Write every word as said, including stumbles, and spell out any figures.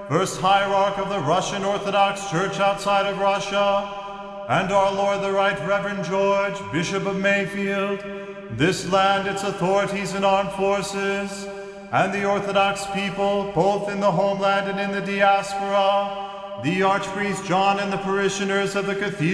First Hierarch of the Russian Orthodox Church outside of Russia, and our Lord the Right Reverend George, Bishop of Mayfield, this land, its authorities and armed forces, and the Orthodox people, both in the homeland and in the diaspora, the Archpriest John and the parishioners of the Cathedral